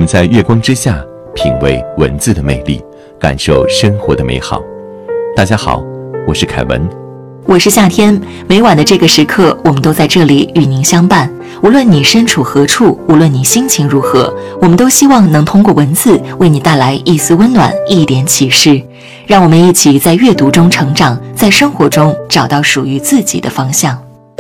们在月光之下品味文字的魅力，感受生活的美好。大家好，我是凯文， 我是夏天。每晚的这个时刻，我们都在这里与您相伴。无论你身处何处，无论你心情如何，我们都希望能通过文字为你带来一丝温暖，一点启示。让我们一起在阅读中成长，在生活中找到属于自己的方向。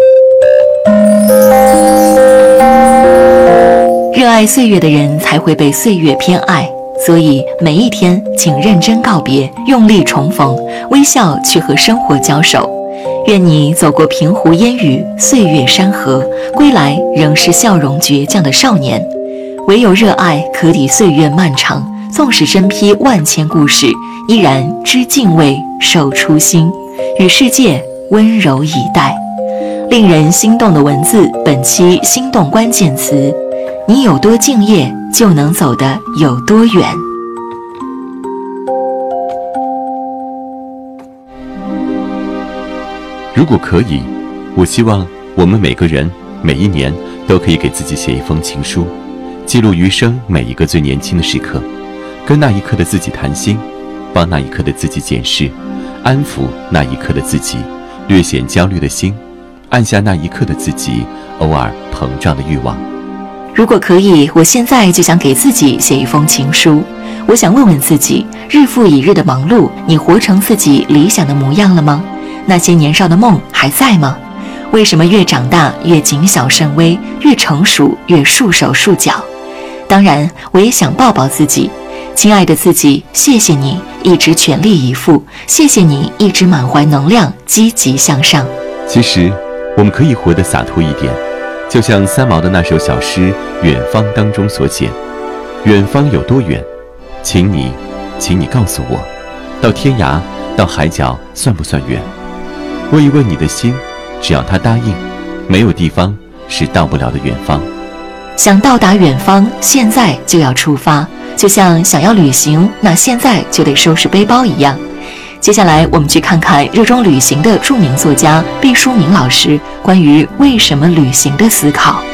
热爱岁月的人才会被岁月偏爱，所以每一天请认真告别，用力重逢，微笑去和生活交手。愿你走过平湖烟雨，岁月山河，归来仍是笑容倔强的少年。唯有热爱可抵岁月漫长，纵使身披万千故事，依然知敬畏，守初心，与世界温柔以待。令人心动的文字，本期心动关键词：你有多敬业，就能走得有多远。 如果可以，我希望我们每个人每一年都可以给自己写一封情书，记录余生每一个最年轻的时刻，跟那一刻的自己谈心，帮那一刻的自己检视，安抚那一刻的自己略显焦虑的心，按下那一刻的自己偶尔膨胀的欲望。 如果可以，我现在就想给自己写一封情书。我想问问自己，日复一日的忙碌，你活成自己理想的模样了吗？那些年少的梦还在吗？为什么越长大越谨小慎微，越成熟越束手束脚？当然，我也想抱抱自己，亲爱的自己，谢谢你一直全力以赴，谢谢你一直满怀能量，积极向上。 其实我们可以活得洒脱一点，就像三毛的那首小诗《远方》当中所写，远方有多远，请你告诉我，到天涯到海角算不算远？问一问你的心，只要他答应，没有地方是到不了的远方。 想到达远方，现在就要出发，就像想要旅行，那现在就得收拾背包一样。接下来我们去看看热衷旅行的著名作家毕淑敏老师关于为什么旅行的思考。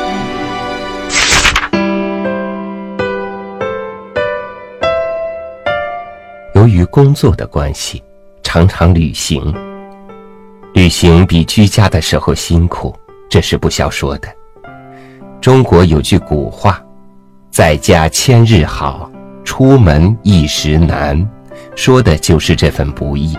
由于工作的关系，常常旅行。旅行比居家的时候辛苦，这是不消说的。中国有句古话，在家千日好，出门一时难，说的就是这份不易。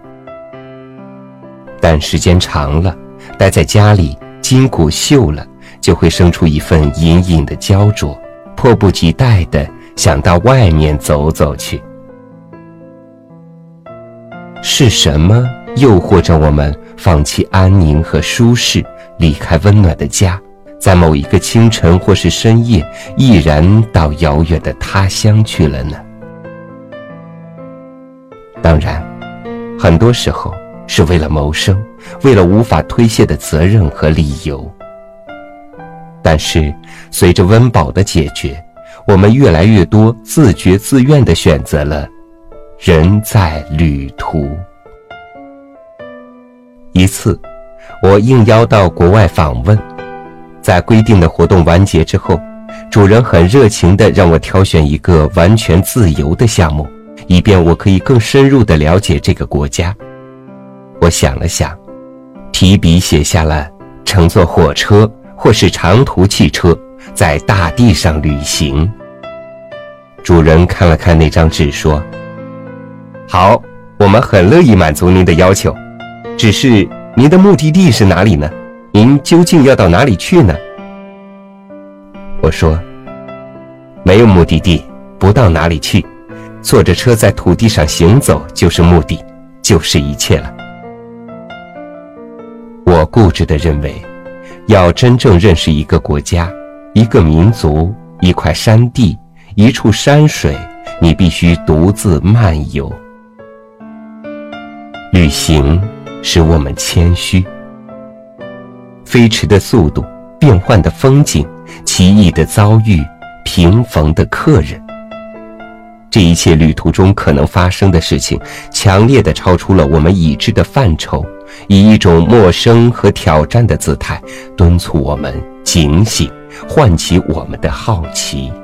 但时间长了，待在家里，筋骨锈了，就会生出一份隐隐的焦灼，迫不及待地想到外面走走去。是什么诱惑着我们放弃安宁和舒适，离开温暖的家，在某一个清晨或是深夜，毅然到遥远的他乡去了呢？当然，很多时候是为了谋生，为了无法推卸的责任和理由。但是随着温饱的解决，我们越来越多自觉自愿地选择了人在旅途。一次，我应邀到国外访问，在规定的活动完结之后，主人很热情地让我挑选一个完全自由的项目，以便我可以更深入地了解这个国家。我想了想，提笔写下了乘坐火车或是长途汽车，在大地上旅行。主人看了看那张纸说，好，我们很乐意满足您的要求，只是您的目的地是哪里呢？您究竟要到哪里去呢？我说，没有目的地，不到哪里去，坐着车在土地上行走就是目的，就是一切了。我固执地认为，要真正认识一个国家、一个民族、一块山地、一处山水，你必须独自漫游。旅行使我们谦虚，飞驰的速度，变幻的风景，奇异的遭遇，平逢的客人，这一切旅途中可能发生的事情，强烈地超出了我们已知的范畴，以一种陌生和挑战的姿态，敦促我们警醒，唤起我们的好奇。